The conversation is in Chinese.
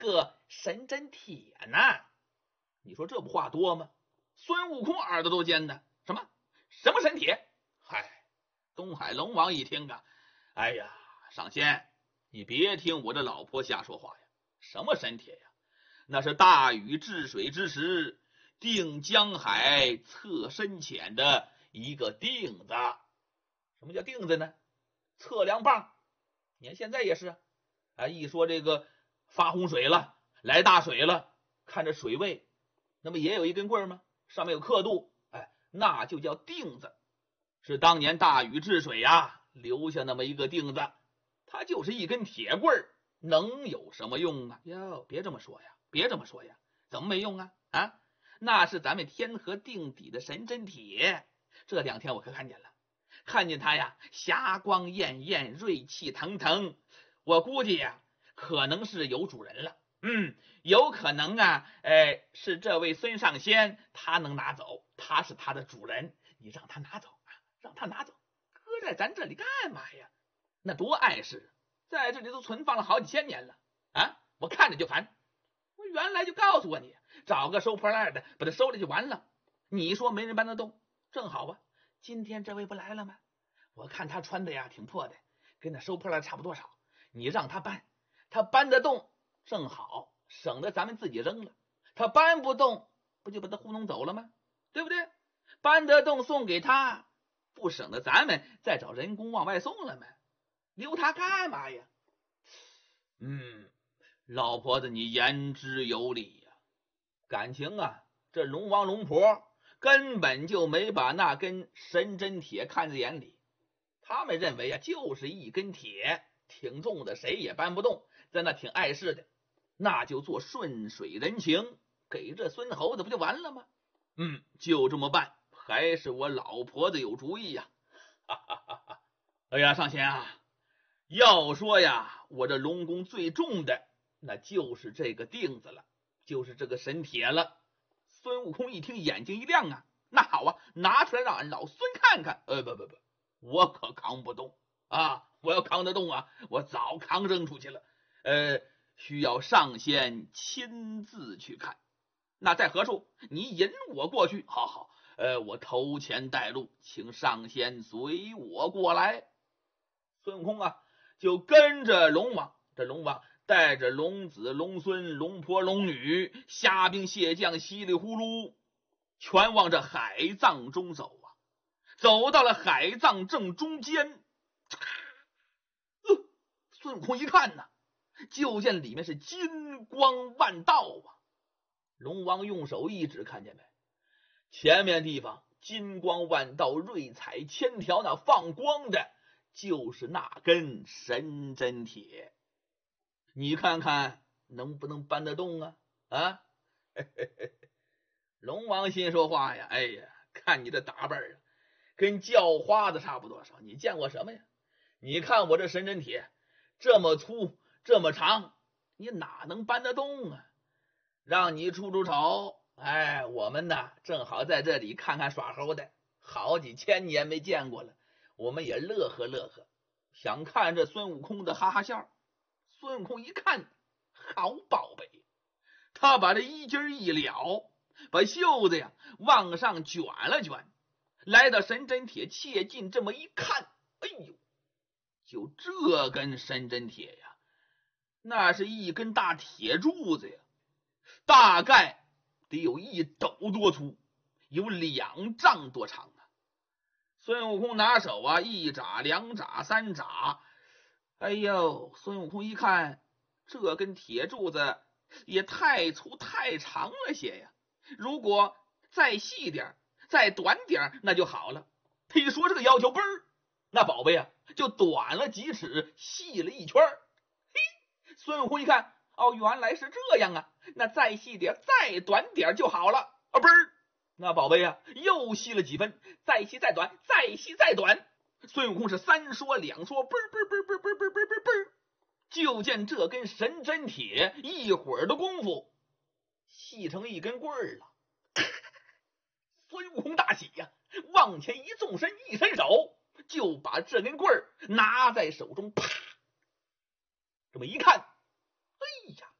个神针铁呢。你说这不话多吗？孙悟空耳朵都尖呢。什么神铁？嗨，东海龙王一听啊，哎呀，上仙，你别听我的老婆瞎说话呀。什么神铁呀？那是大禹治水之时定江海测深浅的一个定子。什么叫定子呢？测量棒。你看现在也是啊，一说这个发洪水了，来大水了，看着水位，那么也有一根棍吗？上面有刻度，那就叫定子。是当年大禹治水啊，留下那么一个定子，它就是一根铁棍，能有什么用啊？哟，别这么说呀，怎么没用啊？那是咱们天河定底的神针铁。这2天我可看见了，看见它呀，霞光艳艳，锐气腾腾。我估计呀，可能是有主人了。有可能啊，是这位孙上仙，他能拿走，他是他的主人，你让他拿走啊，让他拿走，搁在咱这里干嘛呀？那多碍事，在这里都存放了好几千年了啊！我看着就烦。我原来就告诉过你，找个收破烂的把它收了就完了。你说没人搬得动，正好啊，今天这位不来了吗？我看他穿的呀挺破的，跟那收破烂差不多少。你让他搬，他搬得动，正好省得咱们自己扔了。他搬不动，不就把他糊弄走了吗？对不对？搬得动送给他，不省得咱们再找人工往外送了吗？留他干嘛呀？老婆子你言之有理呀。感情啊，这龙王龙婆根本就没把那根神针铁看在眼里。他们认为啊，就是一根铁，挺重的，谁也搬不动，在那挺碍事的，那就做顺水人情，给这孙猴子不就完了吗？就这么办，还是我老婆子有主意呀。哎呀，上仙啊，要说呀，我这龙宫最重的那就是这个钉子了，就是这个神铁了。孙悟空一听，眼睛一亮啊，那好啊，拿出来让俺老孙看看。不，我可扛不动啊！我要扛得动啊，我早扛扔出去了。需要上仙亲自去看。那在何处？你引我过去。好，我头前带路，请上仙随我过来。孙悟空啊，就跟着龙王。这龙王带着龙子、龙孙、龙婆、龙女，虾兵蟹将，稀里呼噜全往这海藏中走啊。走到了海藏正中间，孙悟空一看呐，就见里面是金光万道啊。龙王用手一指，看见没？前面地方金光万道，瑞彩千条，那放光的就是那根神针铁。你看看能不能搬得动啊？龙王心说话呀，哎呀，看你这打扮啊，跟叫花子差不多少。你见过什么呀？你看我这神针铁这么粗这么长，你哪能搬得动啊？让你出丑，我们呢正好在这里看看耍猴的，好几千年没见过了，我们也乐呵乐呵，想看这孙悟空的哈哈笑。孙悟空一看，好宝贝，他把这衣襟一撩，把袖子呀往上卷了卷，来到神针铁切近这么一看，哎呦，就这根神针铁呀，那是一根大铁柱子呀，大概得有1斗多粗，有2丈多长啊。孙悟空拿手啊，一眨2眨3眨，哎呦，孙悟空一看，这根铁柱子也太粗太长了些呀，如果再细点再短点那就好了。他一说这个要求，嘣儿，那宝贝啊就短了几尺，细了1圈。嘿，孙悟空一看，原来是这样啊，那再细点再短点就好了。嘣儿，那宝贝啊又细了几分，再细再短，再细再短。孙悟空是3说2说，嘣嘣嘣嘣嘣嘣嘣嘣嘣，就见这根神针铁一会儿的功夫细成一根棍儿了。孙悟空大喜呀，往前一纵身，一伸手就把这根棍儿拿在手中，啪，这么一看，哎呀，